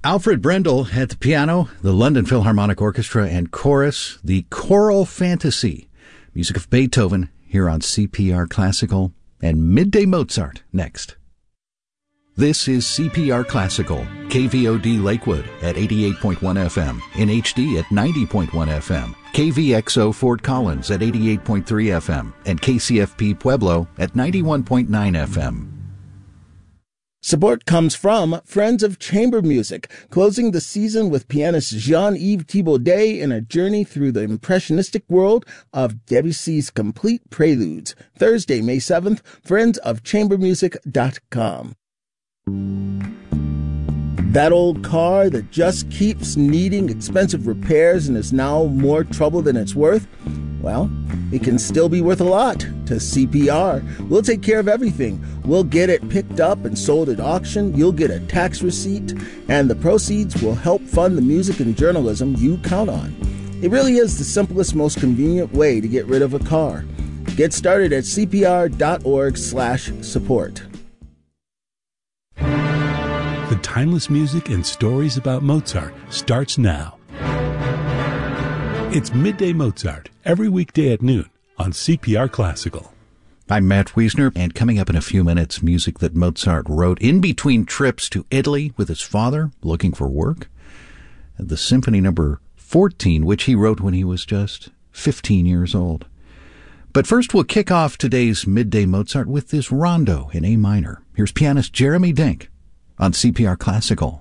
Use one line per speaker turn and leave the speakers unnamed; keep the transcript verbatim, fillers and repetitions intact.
Alfred Brendel at the piano, the London Philharmonic Orchestra and chorus, the Choral Fantasy, music of Beethoven, here on C P R Classical, and Midday Mozart next. This is C P R Classical, K V O D Lakewood at eighty-eight point one F M, in H D at ninety point one F M, K V X O Fort Collins at eighty-eight point three F M, and K C F P Pueblo at ninety-one point nine F M.
Support comes from Friends of Chamber Music, closing the season with pianist Jean-Yves Thibaudet in a journey through the impressionistic world of Debussy's complete preludes. Thursday, May seventh, friends of chamber music dot com. That old car that just keeps needing expensive repairs and is now more trouble than it's worth? Well, it can still be worth a lot to C P R. We'll take care of everything. We'll get it picked up and sold at auction. You'll get a tax receipt, and the proceeds will help fund the music and journalism you count on. It really is the simplest, most convenient way to get rid of a car. Get started at C P R dot org slash support.
The timeless music and stories about Mozart starts now. It's Midday Mozart, every weekday at noon on C P R Classical.
I'm Matt Wiesner, and coming up in a few minutes, music that Mozart wrote in between trips to Italy with his father, looking for work. The Symphony Number fourteen, which he wrote when he was just fifteen years old. But first, we'll kick off today's Midday Mozart with this rondo in A minor. Here's pianist Jeremy Dink on C P R Classical.